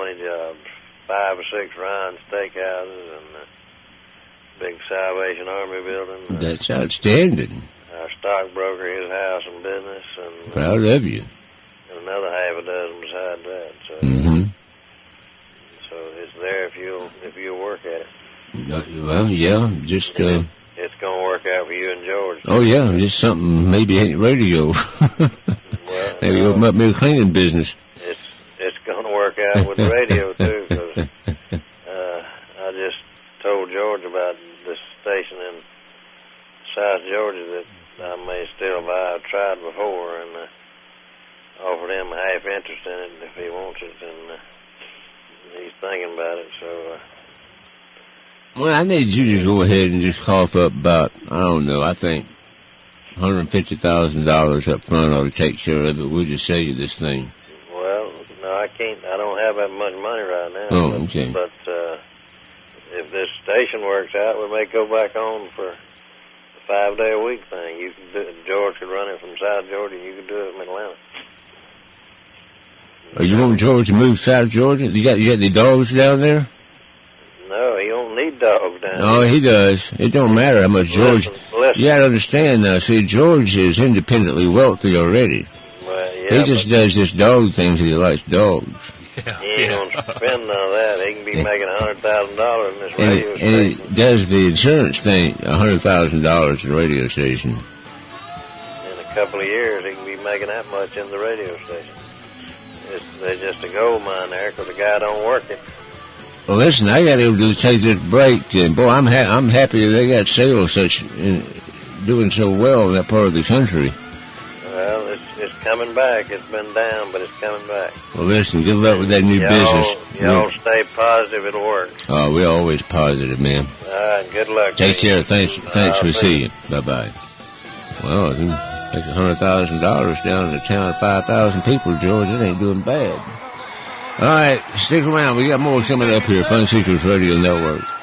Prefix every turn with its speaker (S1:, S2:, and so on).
S1: money jobs. 5 or 6 Ryan steakhouses and big Salvation Army building.
S2: That's outstanding.
S1: Our stockbroker, his house and business, and
S2: proud of you.
S1: And another half a dozen beside that. So, so it's there if you'll work at it.
S2: Well, yeah, just
S1: it's gonna work out for you and George.
S2: Oh yeah, just something maybe ain't radio.
S1: Well,
S2: maybe open up me a cleaning business.
S1: It's gonna work out with the radio too, because I just told George about this station in South Georgia that I may still buy. I've tried before and offered him a half interest in it if he wants it, and he's thinking about it. So.
S2: Well, I need you to go ahead and just cough up about, I don't know, I think $150,000 up front ought to take care of it. We'll just sell you this thing.
S1: Well, no, I can't. I don't have that much money right now.
S2: Oh, okay.
S1: But if this station works out, we may go back on for the 5-day-a-week thing. You can do it. George could run it from South Georgia, and you could do it from Atlanta.
S2: Oh, you want George to move South Georgia? You got the dogs down there?
S1: No, he don't need dogs down there.
S2: Oh, he does. It don't matter how much George...
S1: Listen.
S2: You gotta understand now, see, George is independently wealthy already.
S1: Well, yeah,
S2: he just does this dog thing because he likes dogs.
S1: He ain't gonna spend none of that. He can be making $100,000 in this radio station.
S2: And he does the insurance thing, $100,000 at the radio station.
S1: In a couple of years, he can be making that much in the radio station. There's just a gold mine there because the guy don't work it.
S2: Well, listen, I got to take this break, and boy, I'm happy they got sales doing so well in that part of the country.
S1: Well, it's coming back. It's been down, but it's coming back.
S2: Well, listen, good luck with that new business.
S1: Y'all stay positive. It'll work.
S2: Oh, we're always positive, man.
S1: All right, good luck.
S2: Take care. Thanks for seeing. Bye-bye. Well, you take $100,000 down in a town of 5,000 people, George. It ain't doing bad. All right, stick around. We got more coming up here. Fun Secrets Radio Network.